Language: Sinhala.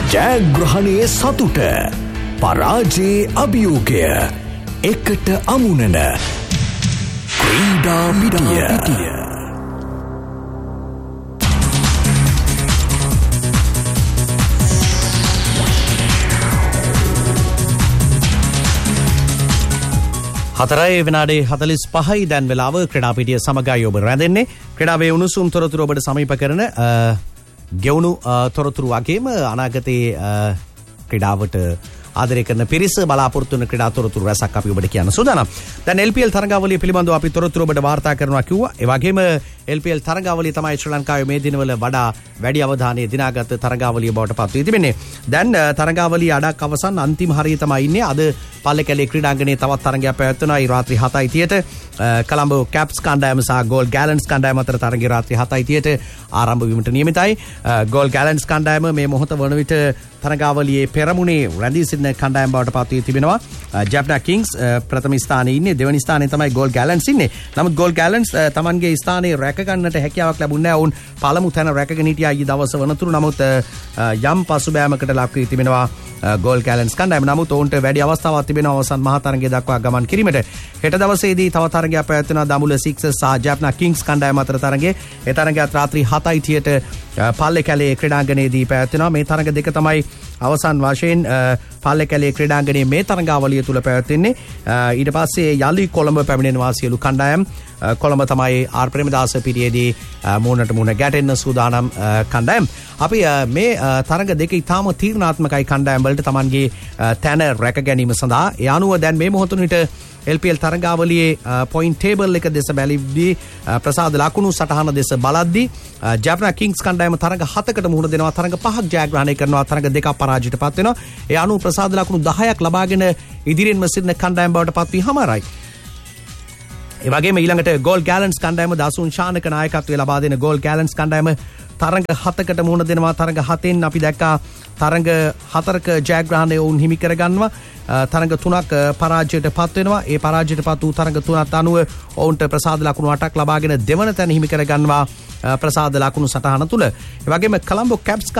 ජයග්‍රහණයේ සතුට පරාජයේ අභියෝගය එකට අමුණන ක්‍රීඩා පිටිය. හතරයි විනාඩි 45යි දැන් වෙලාව ක්‍රීඩාපීඨිය සමගයි ඔබ රැඳෙන්නේ. ක්‍රීඩාවේ උණුසුම් තොරතුරු ඔබට සමීප කරන ගෙවුණු තොරතුරු වගේම අනාගතයේ ක්‍රීඩාවට ආදරය කරන පිරිස බලාපොරොත්තු වෙන ක්‍රීඩා තොරතුරු රැසක් අපි ඔබට කියන්න සූදානම්. දැන් LPL තරඟාවලිය පිළිබඳව අපි තොරතුරු ඔබට වාර්තා කරනවා කිව්වා. ඒ වගේම LPL තරඟාවලිය තමයි ශ්‍රී ලංකාවේ මේ දිනවල වඩා වැඩි අවධානය දිනාගත් තරඟාවලිය බවට පත් වී තිබෙන්නේ. දැන් තරඟාවලිය අඩක් අවසන් අන්තිම හරිය තමයි ඉන්නේ. අද පල්ලේකැලේ ක්‍රීඩාංගණයේ තවත් තරඟයක් පැවැත්වෙනවා. රාත්‍රී 7:30ට කොළඹ කැප්ස් කණ්ඩායම සහ ගෝල් ගැලන්ට්ස් කණ්ඩායම අතර තරඟය රාත්‍රී 7:30ට ආරම්භ වීමට නියමිතයි. ගෝල් ගැලන්ට්ස් කණ්ඩායම මේ මොහොත වන විට තරඟාවලියේ පෙරමුණේ රැඳී සිටින කණ්ඩායම බවට පත් වී තිබෙනවා. ජැප්නා කිංග්ස් ප්‍රථම ස්ථානයේ ඉන්නේ. දෙවැනි ස්ථානයේ තමයි ගෝල් ගැලන්ට්ස් ඉන්නේ. නමුත් ගෝල් ගැලන්ට්ස් තමන්ගේ ස්ථානයේ රැක ගන්නට හැකියාවක් ලැබුණේ නැහැ. ඔවුන් පළමු තැන රැකගෙන හිටියා ඊ දවස් වනතුරු. නමුත් යම් පසුබෑමකට ලක් වී තිබෙනවා ගෝල් ගැලන්ට්ස් කණ්ඩායම. නමුත් ඔවුන්ට වැඩි අවස්ථාවක් තිබෙනවා අවසන් මහා තරඟය දක්වා ගමන් කිරීමට. හෙට දවසේදී තව තරඟයක් පැවැත්වෙනවා දඹුල්ල සික්සර්ස් සහ ජැප්නා කිංග්ස් කණ්ඩායම අතර තරඟය. ඒ තරඟයත් රාත්‍රී 7:30ට පල්ලේකැලේ ක්‍රීඩාංගණයේදී පැවැත්වෙනවා. මේ තරඟ දෙක තමයි අවසන් වශයෙන් පල්ලේකැලේ ක්‍රීඩාංගණයේ මේ තරඟාවලිය තුල පැවැත්වෙන්නේ. ඊට පස්සේ යලි කොළඹ පැමිණෙනවා සියලු කණ්ඩායම්. කොළඹ තමයි ආර් ප්‍රේමදාස පිටියේදී මූණට මූණ ගැටෙන්න සූදානම් කණ්ඩායම්. අපි මේ තරඟ දෙක ඉතාම තීරණාත්මකයි කණ්ඩායම් වලට තමන්ගේ තැන රැක ගැනීම සඳහා. ඒ අනුව දැන් මේ මොහොතේ LPL තරඟාවලියේ පොයින්ට් ටේබල් එක දෙස බැලීදී ප්‍රසාද ලකුණු සටහන දෙස බලද්දී ජැප්නා කිංග්ස් කණ්ඩායම තරඟ 7කට මුහුණ දෙනවා. තරඟ 5ක් ජයග්‍රහණය කරනවා. තරඟ 2ක් පරාජයටපත් වෙනවා. ඒ අනුව ප්‍රසාද ලකුණු 10ක් ලබාගෙන ඉදිරියෙන්ම සිටින කණ්ඩායම බවට පත් වී හමාරයි. ඒ වගේම ඊළඟට ගෝල් ගැලන්ට්ස් කණ්ඩායම දසුන් ශානක නායකත්වය ලබා දෙන ගෝල් ගැලන්ට්ස් කණ්ඩායම තරඟ 7කට මුහුණ දෙනවා. තරඟ 7න් අපි දැක්කා තරඟ 4ක ජයග්‍රහණය වුන් හිමි කරගන්නවා. තරඟ 3ක් පරාජයටපත් වෙනවා. ඒ පරාජයටපත් වූ තරඟ 3ත් අනුව ඔවුන්ට ප්‍රසාද ලකුණු 8ක් ලබාගෙන දෙවන තැන හිමි කරගන්නවා ප්‍රසාද ලකුණු සටහන තුල. ඒ වගේම කොළඹ කැප්ස්